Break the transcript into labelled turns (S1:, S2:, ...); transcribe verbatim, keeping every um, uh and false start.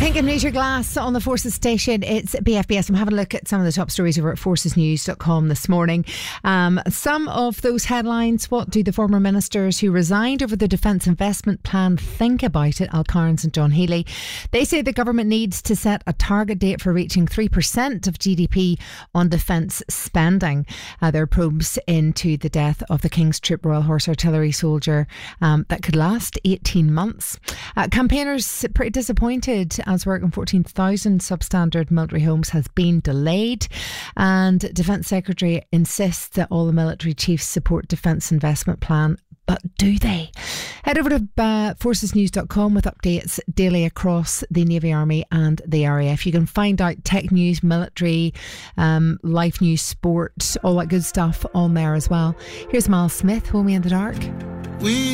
S1: Pink and Major Glass on the Forces station. It's B F B S. I'm having a look at some of the top stories over at forces news dot com this morning. Um, some of those headlines: what do the former ministers who resigned over the Defence Investment Plan think about it? Al Cairns and John Healy. They say the government needs to set a target date for reaching three percent of G D P on defence spending. Uh, there are probes into the death of the King's Troop Royal Horse Artillery soldier um, that could last eighteen months. Uh, campaigners pretty disappointed as work on fourteen thousand substandard military homes has been delayed, and Defence Secretary insists that all the military chiefs support Defence Investment Plan. But do they? Head over to uh, forces news dot com with updates daily across the Navy, Army and the R A F. You can find out tech news, military, um, life news, sport, all that good stuff on there as well. Here's Miles Smith, Hold Me in the Dark.
S2: We